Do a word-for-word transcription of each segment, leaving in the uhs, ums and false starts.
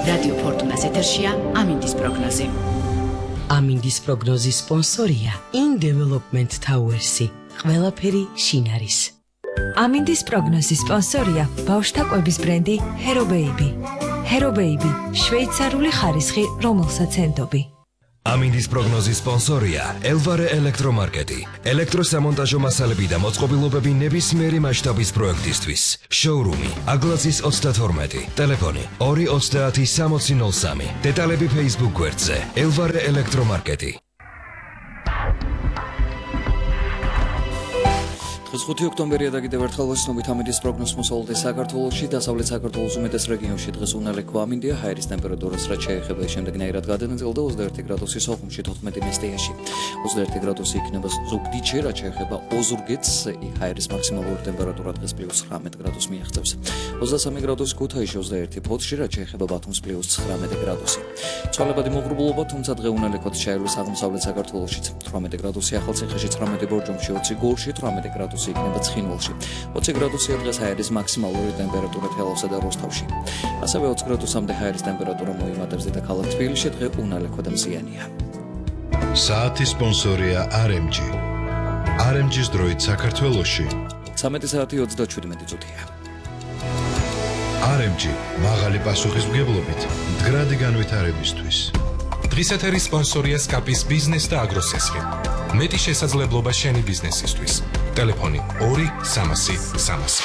რადიო ფორტუნას ეთერშია ამინდის პროგნოზი. ამინდის პროგნოზის სპონსორია In Development Towers-ი. ყველაფერი შინ არის. ამინდის პროგნოზის სპონსორია ბავშვთა კვების ბრენდი Hero Baby. Hero Baby, შვეიცარიული ხარისხი, რომელსაც ენდობი. ამინდის პროგნოზის სპონსორია Elvare ელექტრომარკეტი. ელექტროსამონტაჟო მასალები და მოწყობილობები ნებისმიერი მასშტაბის პროექტისთვის. შოურუმი აგლაძის ოცდათორმეტი. ტელეფონი ორი ოცდაათი სამოცი ნოლ სამი. დეტალები Facebook გვერდზე Elvare ელექტრომარკეტი. ხუთი ოქტომბერია და კიდევ ერთხელ ვესწრებით ამინდის პროგნოზს მოსავლდა საქართველოში, დასავლეთ საქართველოს უმეტეს რეგიონში დღეს უნალექვა ამინდია, ჰაერის ტემპერატურას რაც შეეხება შემდეგნაირად გადანაწილდა ოცდაერთი გრადუსი სოხუმში, თოთხმეტი მესტიაში. ოცდაერთი გრადუსი იქნება ზუგდიდში, რაც შეეხება ოზურგეთს, ჰაერის მაქსიმალური ტემპერატურა დღეს პლუს ცხრამეტ გრადუსს მიაღწევს. ოცდასამი გრადუსი ქუთაისში, ოცდაერთი ფოთში, რაც შეეხება ბათუმს პლუს ცხრამეტი გრადუსი. ცვალებადი მოღრუბლობა, თუმცა დღე უნალექვად შეაიროს აღმოსავლეთ საქართველოშიც. თვრამეტი გრადუსი ახალციხეში, ცხრამეტი ბორჯომში, ოცი გორში, თვრამეტი გრადუსი იქნება ცხინვალში. ოცი გრადუსია დღეს ჰაერის მაქსიმალური ტემპერატურა თელავსა და როსტოვში. ასევე ოცი გრადუსამდე ჰაერის ტემპერატურა მოიმატებს დედაქალაქ თბილისში, დღე უნალექვა და მზიანია. საათის სპონსორია არ ემ ჯი. არ ემ ჯის დროით საქართველოში ცამეტი საათი ოცდაშვიდი წუთია. არ ემ ჯი მაღალი პასუხისმგებლობით მდგრადი განვითარებისთვის. დღის ეთერის სპონსორია სკაპის ბიზნეს და აგროსესხი. მეტი შესაძლებლობა შენი ბიზნესისთვის. ტელეფონი ორი სამასი სამასი.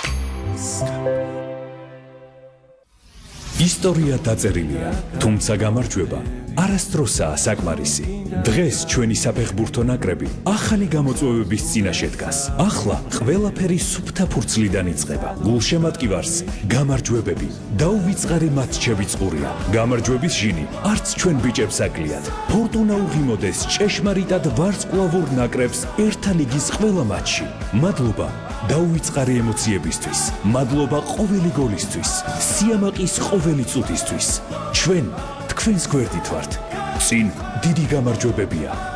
ისტორია დაწერილია, თუმცა გამარჯვება არასდროსაა საკმარისი. დღეს ჩვენი საფეხბურთო ნაკრები ახალი გამოწვევების წინაშე დგას. ახლა ყველაფერი სუფთა ფურცლიდან იწყება. გულშემატკივარს გამარჯვებები, დაუვიწყარი მატჩები წყურია. გამარჯვების ჟინი არც ჩვენ ბიჭებს აკლიათ. ფორტუნა უღიმოდეს ჭეშმარიტად ვარსკვლავურ ნაკრებს ერთა ლიგის ყველა მატჩში. მადლობა დაუვიწყარი ემოციებისთვის, მადლობა ყოველი გოლისთვის, სიამაყის ყოველი წუთისთვის. ჩვენ თქვენს გვერდით ვართ. წინ დიდი გამარჯვებებია.